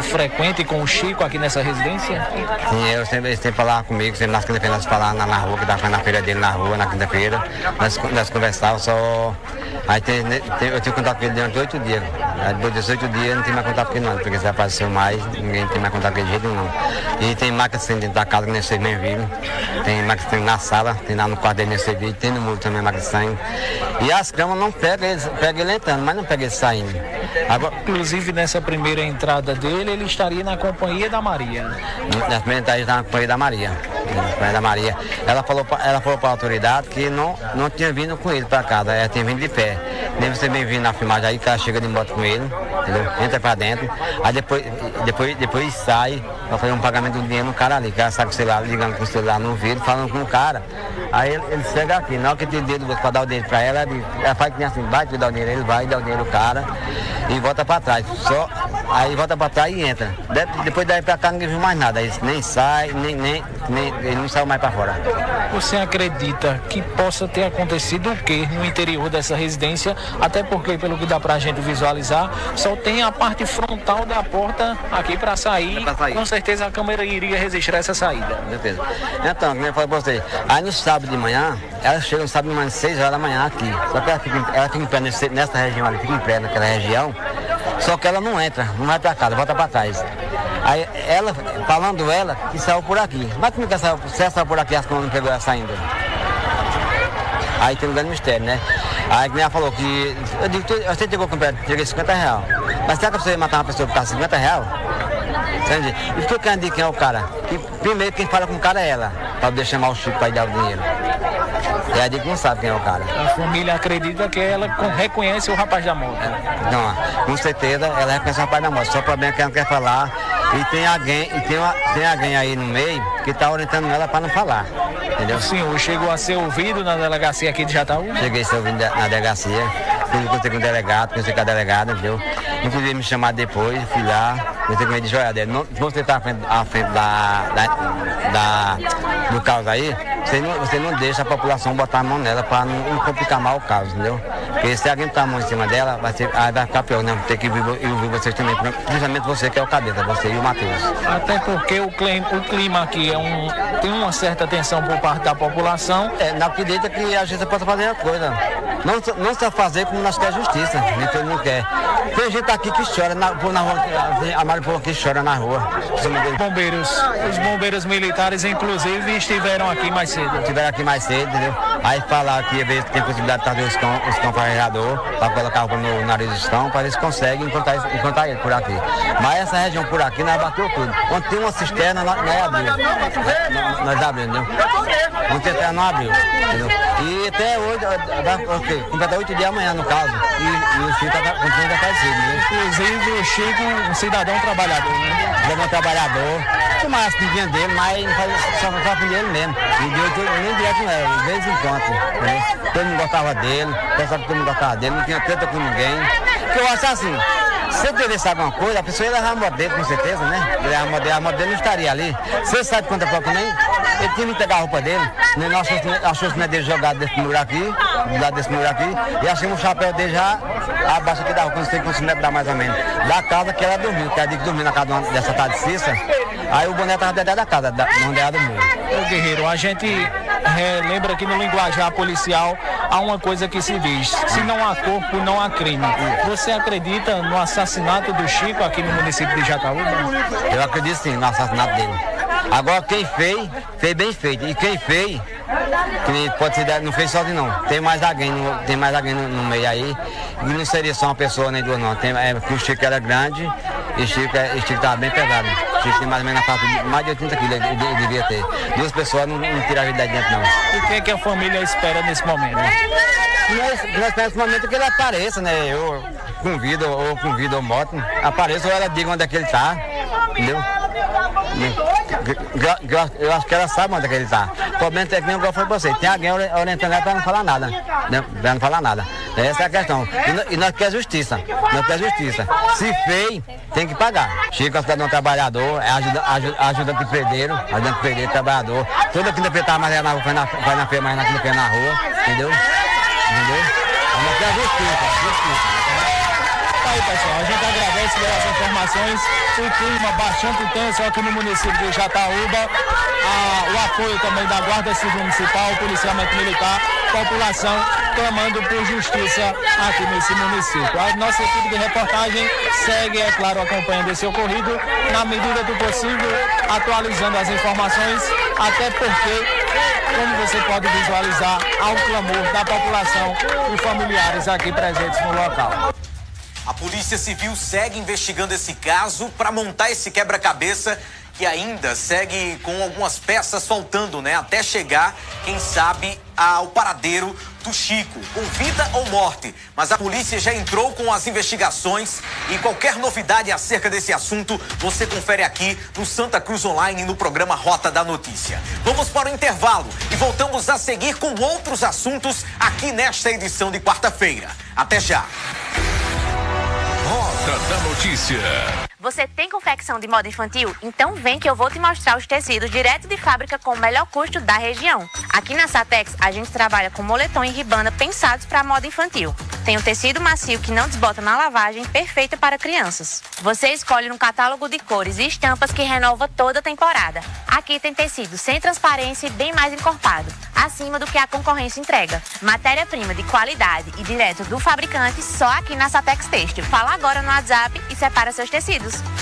frequente com o Chico aqui nessa residência? Sim, eu sempre falava comigo, sempre nas quinta-feiras nós falávamos na rua, que estava na feira dele na rua, na quinta-feira. Nós conversávamos só. Aí eu tive contato com ele durante 8 dias. Aí depois de 8 dias eu não tinha mais contato com ele não, porque se apareceu mais, ninguém tem mais contato com ele de jeito nenhum. E tem máquina assim dentro da casa que nem vocês nem viram. Tem máquina assim na sala, tem lá no quarto dele nesse vídeo, tem no muro também máquina de sangue. E as camas não pegam ele entrando, mas não pegam ele saindo. Agora, inclusive nessa primeira entrada dele, ele estaria na companhia da Maria. Nessa primeira entrada ele estava na companhia da Maria. Da Maria. Ela falou para a autoridade que não tinha vindo com ele para casa, ela tinha vindo de pé. Nem você bem vindo na filmagem aí, que ela chega de moto com ele, entendeu? Entra para dentro, aí depois sai para fazer um pagamento do dinheiro no cara ali, que ela sai com o celular, ligando com o celular no vidro, falando com o cara. Aí ele chega aqui, na hora que tem dedo para dar o dinheiro para ela faz que nem assim, vai te dar o dinheiro, ele vai, dá o dinheiro ao cara e volta para trás. Aí volta para trás e entra. Depois daí para cá ninguém viu mais nada, ele nem sai, ele não saiu mais para fora. Você acredita que possa ter acontecido o quê no interior dessa residência? Até porque, pelo que dá pra gente visualizar, só tem a parte frontal da porta aqui para sair. Com certeza a câmera iria registrar essa saída. Com certeza. Então, como eu falei pra você, aí no sábado de manhã, ela chega no sábado de manhã, 6 horas da manhã aqui. Só que ela fica em pé nessa região ali, fica em pé naquela região. Só que ela não entra, não vai pra casa, volta pra trás. Aí ela, falando ela, que saiu por aqui. Mas como que ela saiu por aqui, as que não pegou ela saindo? Aí tem um grande mistério, né? Aí ela falou que, eu digo, você chegou a comprar, cheguei R$50. Mas será que você ia matar uma pessoa por causa de R$50? Entende? E por que eu quero dizer quem é o cara? E, primeiro quem fala com o cara é ela, para poder chamar o Chico para ir dar o dinheiro. E aí diz que não sabe quem é o cara. A família acredita que ela reconhece o rapaz da moto. Não, com certeza ela reconhece o rapaz da moto. Só o problema é que ela não quer falar. E tem alguém aí no meio que está orientando ela para não falar. Entendeu? O senhor chegou a ser ouvido na delegacia aqui de Jataú? Cheguei a ser ouvido na delegacia. Conversei com o delegado, conversei com a delegada, entendeu? Inclusive me chamar depois, fui lá, conversei com ele de joiadeiro. Você está à frente do caos aí, você não deixa a população botar a mão nela para não complicar mal o caos, entendeu? Porque se alguém botar a mão em cima dela, vai ficar pior, né? Tem que ouvir vocês também, principalmente você que é o cabeça, você e o Matheus. Até porque o clima aqui tem uma certa tensão por parte da população. Não acredita que a gente possa fazer a coisa. Não só fazer como nós queremos justiça, nem todo mundo quer. Tem gente aqui que chora na rua, a Mário falou que chora na rua. Os bombeiros militares, inclusive, estiveram aqui mais cedo. Estiveram aqui mais cedo, entendeu? Aí falaram que às vezes tem possibilidade de trazer os cão para o vereador, para colocar no nariz dos cão, para ver se conseguem encontrar ele por aqui. Mas essa região por aqui, nós bateu tudo. Onde tem uma cisterna, nós abrimos. Nós abrimos, entendeu? Onde tem terra, não abriu, entendeu? E até hoje, completa 8 dias amanhã, no caso, e o Chico continua aparecido, né? Inclusive o Chico, um cidadão trabalhador, né? Cidadão trabalhador, tomava as pinguinhas dele, mas só fazia dele mesmo. E nem direto com ela, de vez em quando, né? Todo mundo gostava dele, pensava que todo mundo gostava dele, não tinha treta com ninguém. Porque eu acho assim, se ele tivesse alguma coisa, a pessoa ia levar a moto dele, com certeza, né? A moto dele não estaria ali. Você sabe quanto é também? Ele tinha que pegar a roupa dele, achou os pneus dele jogados desse muro aqui, do lado desse muro aqui, e achamos o chapéu dele já abaixo aqui da rua, quando você metros dá mais ou menos. Da casa que ela dormiu, que ela disse que dormiu na casa dessa tarde de Cissa, aí o boné estava dentro da casa, onde ela dormiu. Ô Guerreiro, a gente lembra que no linguajar policial há uma coisa que se diz: se não há corpo, não há crime. Você acredita no assassinato do Chico aqui no município de Jataú? Eu acredito sim no assassinato dele. Agora quem fez bem feito. E quem fez, que pode ser, não fez sozinho não. Tem mais alguém no meio aí. E não seria só uma pessoa nem duas não. Porque o Chico era grande e o Chico estava bem pesado. O Chico tem mais ou menos mais de 80 quilos, ele devia ter. Duas pessoas não tiram a vida de dentro não. E o que é que a família espera nesse momento? Nós esperamos nesse momento que ele apareça, né? Eu convido ou moto, apareça ou ela diga onde é que ele está, entendeu? Eu acho que ela sabe onde é que ele está. O problema é que nem eu falei pra você, tem alguém orientando ela para não falar nada, né? Para não falar nada. Essa é a questão. E nós queremos justiça. Se fez, tem que pagar. Chico é um cidadão trabalhador, é ajudante de pedreiro, trabalhador. Toda quinta-feira tá mais na rua, vai na feira, mais na quinta-feira na rua, entendeu? Nós queremos justiça. Aí, pessoal, a gente agradece pelas informações. O clima bastante tenso aqui no município de Jataúba. O apoio também da Guarda Civil Municipal, policiamento militar, população clamando por justiça aqui nesse município. A nossa equipe de reportagem segue, é claro, acompanhando esse ocorrido, na medida do possível, atualizando as informações, até porque, como você pode visualizar, há um clamor da população e familiares aqui presentes no local. A Polícia Civil segue investigando esse caso para montar esse quebra-cabeça que ainda segue com algumas peças faltando, né? Até chegar, quem sabe, ao paradeiro do Chico, com vida ou morte. Mas a polícia já entrou com as investigações e qualquer novidade acerca desse assunto, você confere aqui no Santa Cruz Online, no programa Rota da Notícia. Vamos para o intervalo e voltamos a seguir com outros assuntos aqui nesta edição de quarta-feira. Até já! Rota da Notícia. Você tem confecção de moda infantil? Então vem que eu vou te mostrar os tecidos direto de fábrica com o melhor custo da região. Aqui na Satex, a gente trabalha com moletom e ribana pensados para moda infantil. Tem um tecido macio que não desbota na lavagem, perfeito para crianças. Você escolhe um catálogo de cores e estampas que renova toda a temporada. Aqui tem tecido sem transparência e bem mais encorpado, acima do que a concorrência entrega. Matéria-prima de qualidade e direto do fabricante, só aqui na Satex Têxtil. Fala agora no WhatsApp e separa seus tecidos.